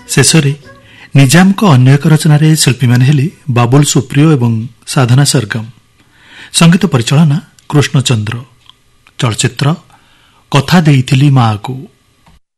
ଶେଷରେ ନିଜାମଙ୍କ ଅନ୍ୟ ଏକ ରଚନାରେ ଶିଳ୍ପୀମାନେ ହେଲେ ବାବୁଲ ସୁପ୍ରିୟ ଏବଂ ସାଧନା ସରଗମ। ସଙ୍ଗୀତ ପରିଚାଳନା କୃଷ୍ଣଚନ୍ଦ୍ର। ଚଳଚ୍ଚିତ୍ର କଥା ଦେଇଥିଲି ମାଆକୁ।